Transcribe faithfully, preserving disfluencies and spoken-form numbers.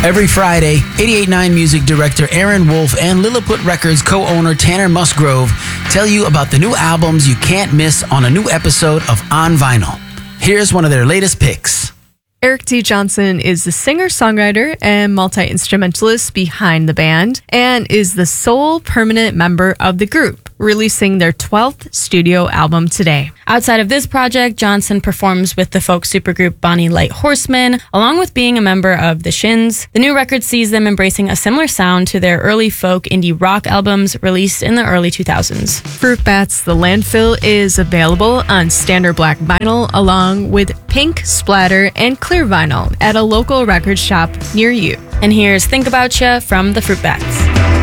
Every Friday, eighty-eight point nine music director Aaron Wolf and Lilliput Records co-owner Tanner Musgrove tell you about the new albums you can't miss on a new episode of On Vinyl. Here's one of their latest picks. Eric D. Johnson is the singer-songwriter and multi-instrumentalist behind the band and is the sole permanent member of the group, releasing their twelfth studio album today. Outside of this project, Johnson performs with the folk supergroup Bonnie Light Horseman, along with being a member of The Shins. The new record sees them embracing a similar sound to their early folk indie rock albums released in the early two thousands. Fruit Bats The Landfill is available on standard black vinyl along with pink, splatter, and clear vinyl at a local record shop near you. And here's Think About Ya from the Fruit Bats.